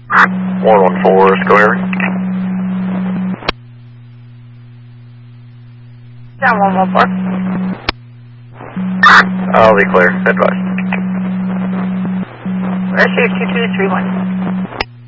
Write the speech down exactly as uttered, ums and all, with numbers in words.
one one four, square. Down one one four. I'll be clear, advise. Rescue two two three one.